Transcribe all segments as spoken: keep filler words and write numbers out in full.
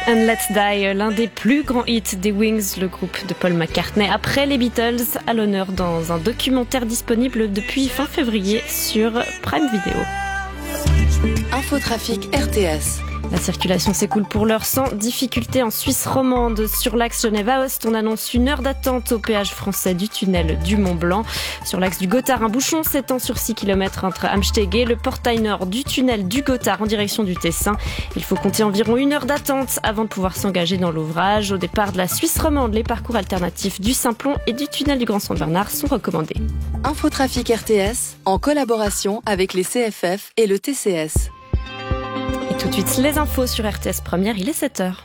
And Let's Die, l'un des plus grands hits des Wings, le groupe de Paul McCartney, après les Beatles, à l'honneur dans un documentaire disponible depuis fin février sur Prime Video. Infotrafic R T S. La circulation s'écoule pour l'heure sans difficulté en Suisse romande. Sur l'axe Genève-Aoste, on annonce une heure d'attente au péage français du tunnel du Mont-Blanc. Sur l'axe du Gothard, un bouchon s'étend sur six kilomètres entre Amsteg et le portail nord du tunnel du Gothard en direction du Tessin. Il faut compter environ une heure d'attente avant de pouvoir s'engager dans l'ouvrage. Au départ de la Suisse romande, les parcours alternatifs du Simplon et du tunnel du Grand Saint-Bernard sont recommandés. Infotrafic R T S, en collaboration avec les C F F et le T C S. Tout de suite, les infos sur R T S Première, il est sept heures.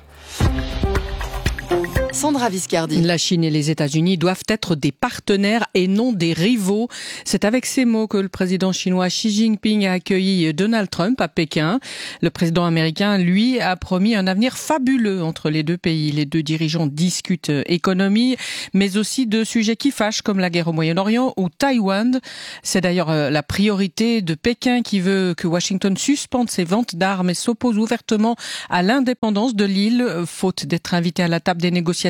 Sandra Viscardi. La Chine et les États-Unis doivent être des partenaires et non des rivaux. C'est avec ces mots que le président chinois Xi Jinping a accueilli Donald Trump à Pékin. Le président américain, lui, a promis un avenir fabuleux entre les deux pays. Les deux dirigeants discutent économie, mais aussi de sujets qui fâchent comme la guerre au Moyen-Orient ou Taïwan. C'est d'ailleurs la priorité de Pékin qui veut que Washington suspende ses ventes d'armes et s'oppose ouvertement à l'indépendance de l'île, faute d'être invité à la table des négociations.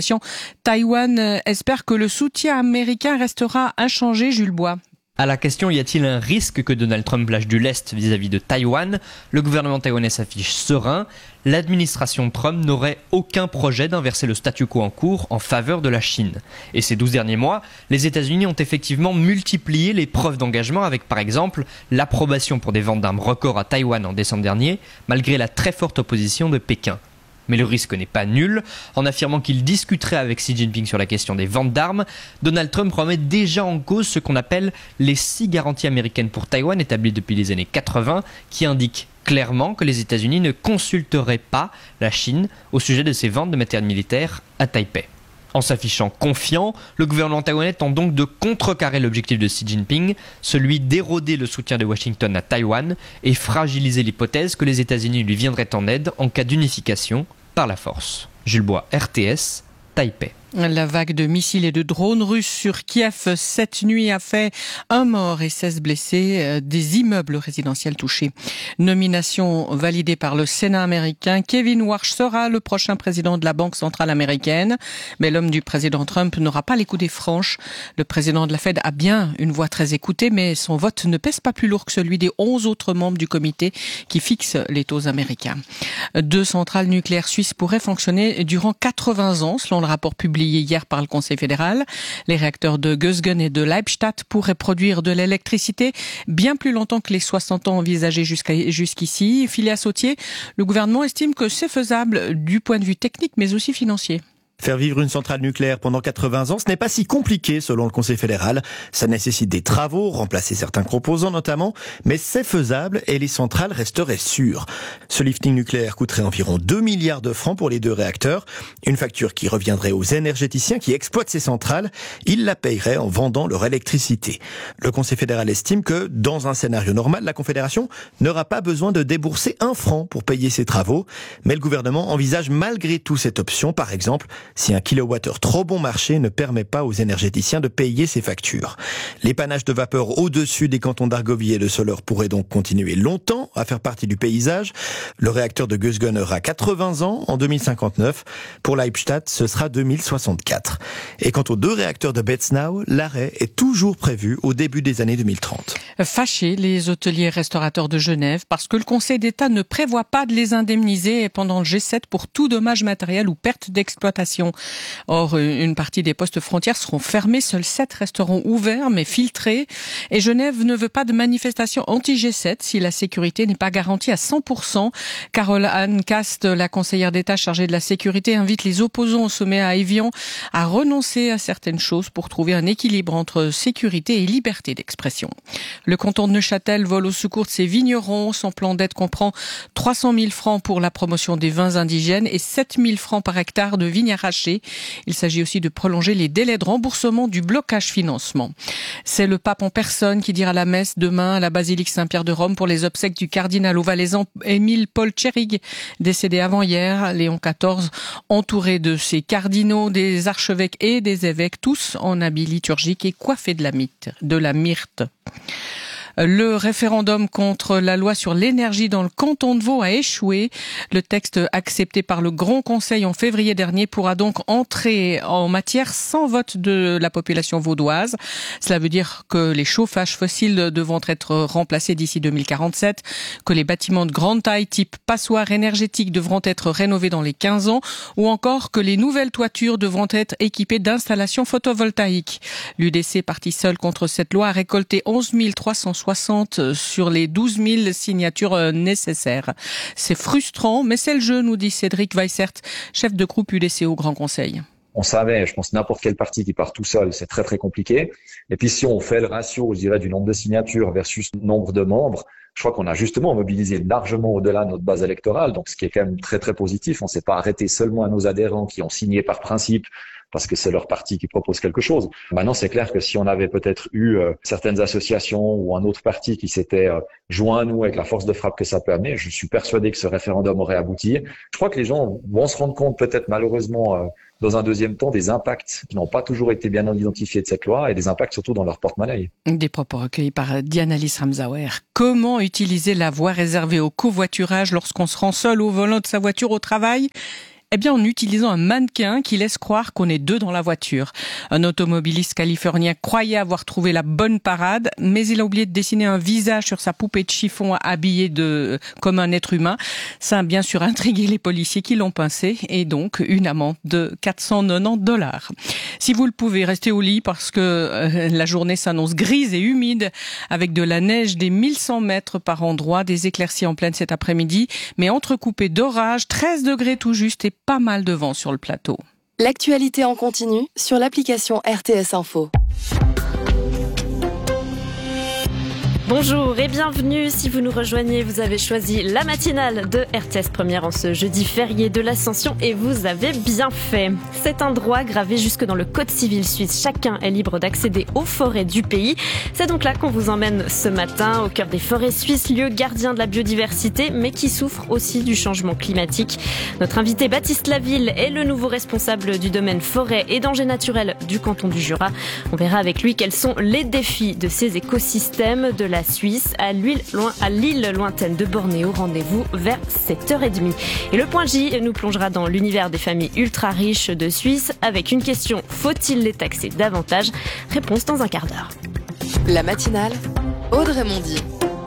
Taïwan espère que le soutien américain restera inchangé, Jules Bois. À la question, y a-t-il un risque que Donald Trump lâche du lest vis-à-vis de Taïwan ? Le gouvernement taïwanais s'affiche serein. L'administration Trump n'aurait aucun projet d'inverser le statu quo en cours en faveur de la Chine. Et ces douze derniers mois, les États-Unis ont effectivement multiplié les preuves d'engagement avec, par exemple, l'approbation pour des ventes d'armes records à Taïwan en décembre dernier, malgré la très forte opposition de Pékin. Mais le risque n'est pas nul. En affirmant qu'il discuterait avec Xi Jinping sur la question des ventes d'armes, Donald Trump remet déjà en cause ce qu'on appelle les six garanties américaines pour Taïwan établies depuis les années quatre-vingts, qui indiquent clairement que les États-Unis ne consulteraient pas la Chine au sujet de ses ventes de matériel militaire à Taipei. En s'affichant confiant, le gouvernement taïwanais tente donc de contrecarrer l'objectif de Xi Jinping, celui d'éroder le soutien de Washington à Taïwan et fragiliser l'hypothèse que les États-Unis lui viendraient en aide en cas d'unification par la force. Jules Bois, R T S, Taipei. La vague de missiles et de drones russes sur Kiev cette nuit a fait un mort et seize blessés, des immeubles résidentiels touchés. Nomination validée par le Sénat américain, Kevin Warsh sera le prochain président de la Banque centrale américaine. Mais l'homme du président Trump n'aura pas les coudées franches. Le président de la Fed a bien une voix très écoutée, mais son vote ne pèse pas plus lourd que celui des onze autres membres du comité qui fixe les taux américains. Deux centrales nucléaires suisses pourraient fonctionner durant quatre-vingts ans, selon le rapport publié hier par le Conseil fédéral. Les réacteurs de Gösgen et de Leibstadt pourraient produire de l'électricité bien plus longtemps que les soixante ans envisagés jusqu'à, jusqu'ici. Phileas Sautier, le gouvernement estime que c'est faisable du point de vue technique mais aussi financier. Faire vivre une centrale nucléaire pendant quatre-vingts ans, ce n'est pas si compliqué selon le Conseil fédéral. Ça nécessite des travaux, remplacer certains composants notamment, mais c'est faisable et les centrales resteraient sûres. Ce lifting nucléaire coûterait environ deux milliards de francs pour les deux réacteurs, une facture qui reviendrait aux énergéticiens qui exploitent ces centrales. Ils la paieraient en vendant leur électricité. Le Conseil fédéral estime que, dans un scénario normal, la Confédération n'aura pas besoin de débourser un franc pour payer ses travaux, mais le gouvernement envisage malgré tout cette option, par exemple, si un kilowattheure trop bon marché ne permet pas aux énergéticiens de payer ses factures. L'épanage de vapeur au-dessus des cantons d'Argovie et de Soleure pourrait donc continuer longtemps à faire partie du paysage. Le réacteur de Gösgen aura quatre-vingts ans en deux mille cinquante-neuf. Pour Leibstadt, ce sera deux mille soixante-quatre. Et quant aux deux réacteurs de Betznau, l'arrêt est toujours prévu au début des années deux mille trente. Fâchés, les hôteliers restaurateurs de Genève, parce que le Conseil d'État ne prévoit pas de les indemniser pendant le G sept pour tout dommage matériel ou perte d'exploitation. Or, une partie des postes frontières seront fermés, seuls sept resteront ouverts mais filtrés. Et Genève ne veut pas de manifestation anti-G sept si la sécurité n'est pas garantie à cent pour cent. Carole Anne Cast, la conseillère d'État chargée de la sécurité, invite les opposants au sommet à Évian à renoncer à certaines choses pour trouver un équilibre entre sécurité et liberté d'expression. Le canton de Neuchâtel vole au secours de ses vignerons. Son plan d'aide comprend trois cent mille francs pour la promotion des vins indigènes et sept mille francs par hectare de vignes arrachées. Il s'agit aussi de prolonger les délais de remboursement du blocage financement. C'est le pape en personne qui dira la messe demain à la basilique Saint-Pierre de Rome pour les obsèques du cardinal au valaisan Émile Paul Tcherig, décédé avant-hier. Léon quatorze, entouré de ses cardinaux, des archevêques et des évêques, tous en habits liturgiques et coiffés de la, mythe, de la myrte. Le référendum contre la loi sur l'énergie dans le canton de Vaud a échoué. Le texte accepté par le Grand Conseil en février dernier pourra donc entrer en matière sans vote de la population vaudoise. Cela veut dire que les chauffages fossiles devront être remplacés d'ici deux mille quarante-sept, que les bâtiments de grande taille type passoire énergétique devront être rénovés dans les quinze ans, ou encore que les nouvelles toitures devront être équipées d'installations photovoltaïques. L'U D C, parti seul contre cette loi, a récolté onze mille trois cent soixante sur les douze mille signatures nécessaires. C'est frustrant, mais c'est le jeu, nous dit Cédric Weissert, chef de groupe U D C au Grand Conseil. On savait, je pense, n'importe quel parti qui part tout seul, c'est très très compliqué. Et puis si on fait le ratio, je dirais, du nombre de signatures versus le nombre de membres, je crois qu'on a justement mobilisé largement au-delà de notre base électorale, donc ce qui est quand même très très positif. On ne s'est pas arrêté seulement à nos adhérents qui ont signé par principe, parce que c'est leur parti qui propose quelque chose. Maintenant, c'est clair que si on avait peut-être eu euh, certaines associations ou un autre parti qui s'était euh, joint à nous avec la force de frappe que ça peut amener, je suis persuadé que ce référendum aurait abouti. Je crois que les gens vont se rendre compte peut-être malheureusement euh, dans un deuxième temps des impacts qui n'ont pas toujours été bien identifiés de cette loi et des impacts surtout dans leur porte-monnaie. Des propos recueillis par Diana-Lys Ramsauer. Comment utiliser la voie réservée au covoiturage lorsqu'on se rend seul au volant de sa voiture au travail ? Eh bien, en utilisant un mannequin qui laisse croire qu'on est deux dans la voiture. Un automobiliste californien croyait avoir trouvé la bonne parade, mais il a oublié de dessiner un visage sur sa poupée de chiffon habillée de, comme un être humain. Ça a bien sûr intrigué les policiers qui l'ont pincé et donc une amende de quatre cent quatre-vingt-dix dollars. Si vous le pouvez, restez au lit parce que euh, la journée s'annonce grise et humide avec de la neige des mille cent mètres par endroit, des éclaircies en pleine cet après-midi, mais entrecoupées d'orages, treize degrés tout juste et pas mal de vent sur le plateau. L'actualité en continu sur l'application R T S Info. Bonjour et bienvenue. Si vous nous rejoignez, vous avez choisi la matinale de R T S Première en ce jeudi férié de l'Ascension et vous avez bien fait. C'est un droit gravé jusque dans le Code civil suisse. Chacun est libre d'accéder aux forêts du pays. C'est donc là qu'on vous emmène ce matin au cœur des forêts suisses, lieu gardien de la biodiversité, mais qui souffre aussi du changement climatique. Notre invité Baptiste Laville est le nouveau responsable du domaine forêt et dangers naturels du canton du Jura. On verra avec lui quels sont les défis de ces écosystèmes de la Suisse à l'île, loin, à l'île lointaine de Bornéo. Rendez-vous vers sept heures trente. Et le point J nous plongera dans l'univers des familles ultra riches de Suisse avec une question: faut-il les taxer davantage? Réponse dans un quart d'heure. La matinale, Aude Raymondi.